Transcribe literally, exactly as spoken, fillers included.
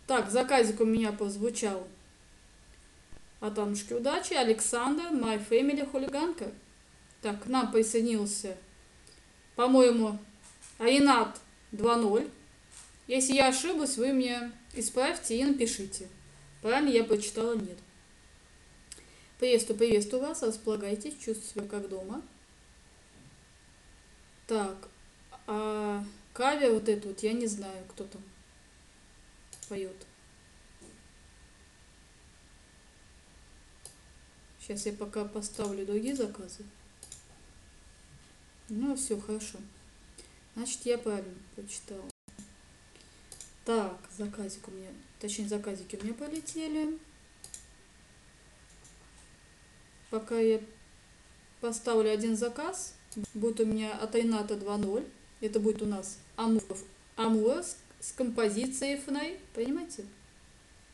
Так, заказик у меня прозвучал от Аннушки Удачи. Александр, My Family, хулиганка. Так, к нам присоединился, по-моему, Ренат два ноль. Если я ошиблась, вы мне исправьте и напишите. Правильно я прочитала, нет. Приветствую, приветствую вас. Располагайтесь, чувствуйте себя как дома. Так, а кавер вот это вот, я не знаю, кто там поет. Сейчас я пока поставлю другие заказы. Ну, все, хорошо. Значит, я правильно прочитала. Так, заказик у меня, точнее, заказики у меня полетели. Пока я поставлю один заказ, будет у меня от Рената два ноль. Это будет у нас Амуров, Амур с, с композицией эф эн эй, понимаете?